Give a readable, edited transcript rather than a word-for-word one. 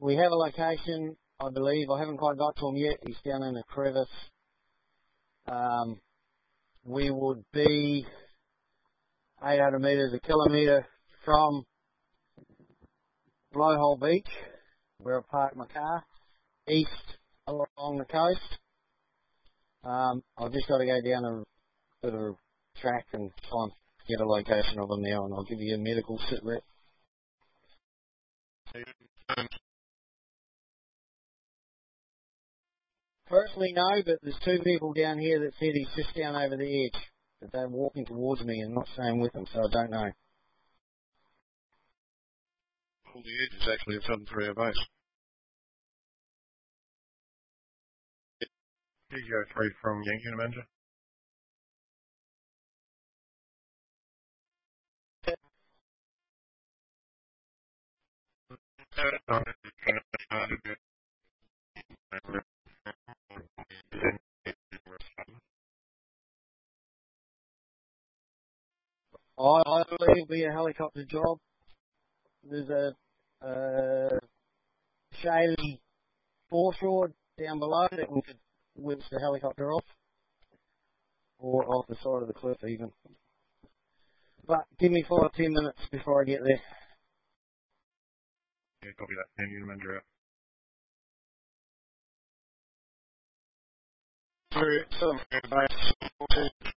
We have a location, I believe. I haven't quite got to him yet. He's down in a crevice. We would be 800 metres, a kilometre from Blowhole Beach, where I parked my car, east along the coast. I've just got to go down a bit of a track and try and get a location of them now, and I'll give you a medical sit rep. Personally, no, but there's two people down here that said he's just down over the edge, but they're walking towards me and not staying with them, so I don't know. Well, the edge is actually a Southern 3 base. Ego 3 from Yankee Manager. I believe it'll be a helicopter job. There's a shaly foreshore down below that we could winch the helicopter off, or off the side of the cliff even. But give me 5 or 10 minutes before I get there. Yeah, copy that. Yankee Manager out. Southern Base